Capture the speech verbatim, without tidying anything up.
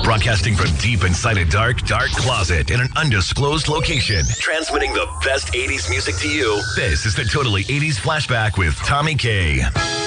Broadcasting from deep inside a dark, dark closet in an undisclosed location. Transmitting the best eighties music to you. This is the Totally eighties Flashback with Tommy K.